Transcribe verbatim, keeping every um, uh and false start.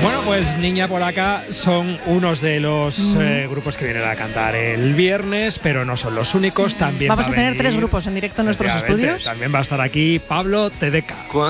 Bueno, pues Niña Polaca son unos de los mm. eh, grupos que vienen a cantar el viernes, pero no son los únicos. También vamos va a tener venir, tres grupos en directo en nuestros estudios. También va a estar aquí Pablo T D K.